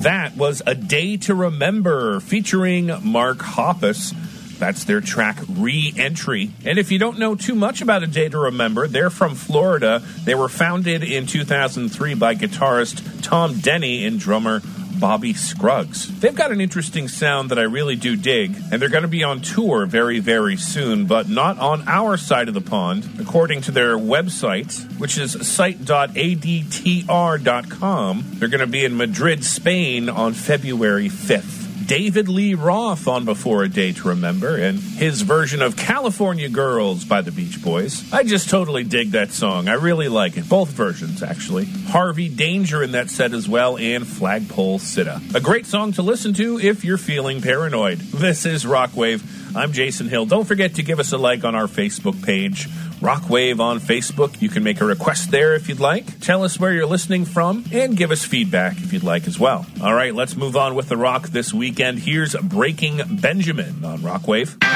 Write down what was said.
That was A Day to Remember, featuring Mark Hoppus. That's their track, Re-Entry. And if you don't know too much about A Day to Remember, they're from Florida. They were founded in 2003 by guitarist Tom Denny and drummer Bobby Scruggs. They've got an interesting sound that I really do dig, and they're going to be on tour very, very soon, but not on our side of the pond. According to their website, which is site.adtr.com, they're going to be in Madrid, Spain on February 5th. David Lee Roth on before A Day to Remember, and his version of California Girls by the Beach Boys. I just totally dig that song. I really like it. Both versions, actually. Harvey Danger in that set as well, and Flagpole Sitta. A great song to listen to if you're feeling paranoid. This is Rockwave. I'm Jason Hill. Don't forget to give us a like on our Facebook page, Rockwave on Facebook. You can make a request there if you'd like. Tell us where you're listening from, and give us feedback if you'd like as well. All right, let's move on with the rock this weekend. Here's Breaking Benjamin on Rockwave.